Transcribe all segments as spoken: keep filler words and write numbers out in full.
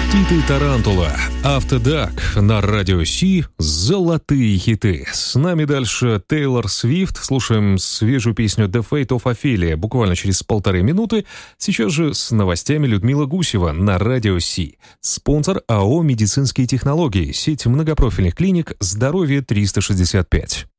Титы Тарантула, Автодак на Радио Си, золотые хиты. С нами дальше Тейлор Свифт. Слушаем свежую песню The Fate of Ophelia буквально через полторы минуты. Сейчас же с новостями Людмила Гусева на Радио Си. Спонсор АО «Медицинские технологии», сеть многопрофильных клиник «Здоровье триста шестьдесят пять».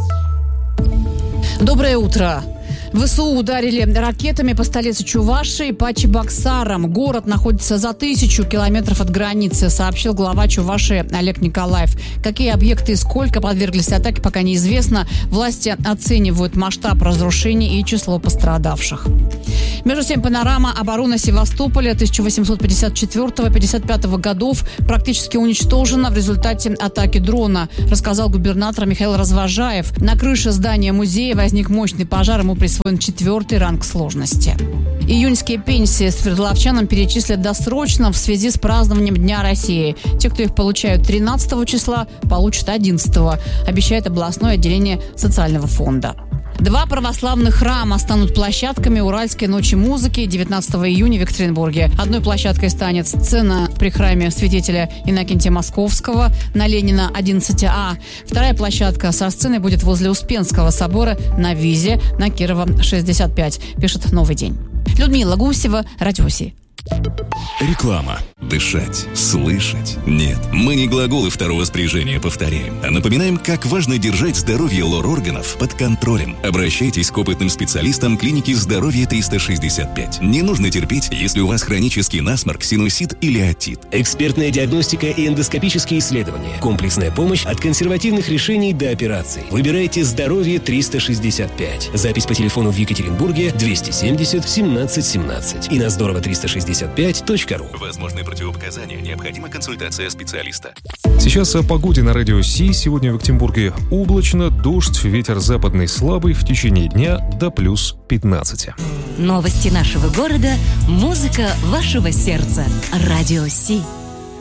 Доброе утро. ВСУ ударили ракетами по столице Чувашии, по Чебоксарам. Город находится за тысячу километров от границы, сообщил глава Чувашии Олег Николаев. Какие объекты и сколько подверглись атаке, пока неизвестно. Власти оценивают масштаб разрушений и число пострадавших. Между тем, панорама обороны Севастополя тысяча восемьсот пятьдесят четвёртого — пятьдесят пятого годов практически уничтожена в результате атаки дрона, рассказал губернатор Михаил Развожаев. На крыше здания музея возник мощный пожар, ему присвоен четвертый ранг сложности. Июньские пенсии свердловчанам перечислят досрочно в связи с празднованием Дня России. Те, кто их получают тринадцатого числа, получат одиннадцатого, обещает областное отделение социального фонда. Два православных храма станут площадками Уральской ночи музыки девятнадцатого июня в Екатеринбурге. Одной площадкой станет сцена при храме святителя Иннокентия Московского на Ленина одиннадцать А. Вторая площадка со сценой будет возле Успенского собора на Визе на Кирова шестьдесят пять, пишет «Новый день». Людмила Гусева, Радио Си. Реклама. Дышать, слышать. Нет, мы не глаголы второго спряжения повторяем, а напоминаем, как важно держать здоровье лор-органов под контролем. Обращайтесь к опытным специалистам клиники «Здоровье триста шестьдесят пять». Не нужно терпеть, если у вас хронический насморк, синусит или отит. Экспертная диагностика и эндоскопические исследования. Комплексная помощь от консервативных решений до операций. Выбирайте «Здоровье триста шестьдесят пять». Запись по телефону в Екатеринбурге двести семьдесят семнадцать семнадцать и на здорово триста шестьдесят пять точка ру. Возможны противопоказания, необходима консультация специалиста. Сейчас о погоде на Радио Си. Сегодня в Екатеринбурге облачно, дождь, ветер западный слабый, в течение дня до плюс пятнадцати. Новости нашего города, музыка вашего сердца. Радио Си.